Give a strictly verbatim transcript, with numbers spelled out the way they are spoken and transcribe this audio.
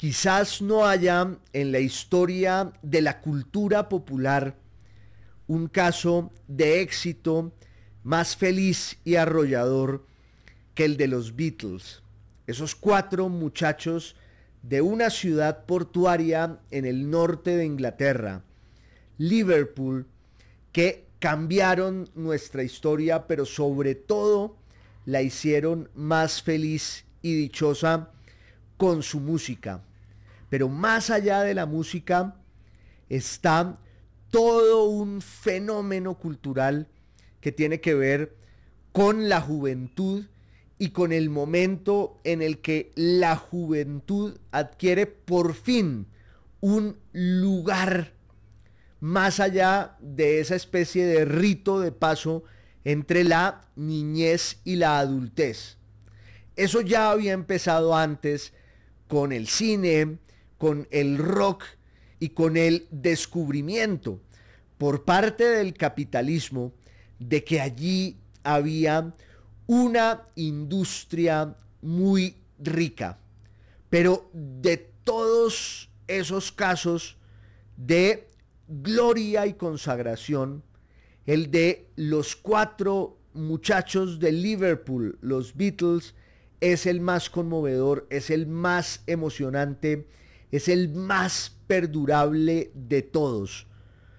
Quizás no haya en la historia de la cultura popular un caso de éxito más feliz y arrollador que el de los Beatles. Esos cuatro muchachos de una ciudad portuaria en el norte de Inglaterra, Liverpool, que cambiaron nuestra historia, pero sobre todo la hicieron más feliz y dichosa con su música. Pero más allá de la música está todo un fenómeno cultural que tiene que ver con la juventud y con el momento en el que la juventud adquiere por fin un lugar más allá de esa especie de rito de paso entre la niñez y la adultez. Eso ya había empezado antes con el cine, con el rock y con el descubrimiento por parte del capitalismo de que allí había una industria muy rica. Pero de todos esos casos de gloria y consagración, el de los cuatro muchachos de Liverpool, los Beatles, es el más conmovedor, es el más emocionante, es el más perdurable de todos.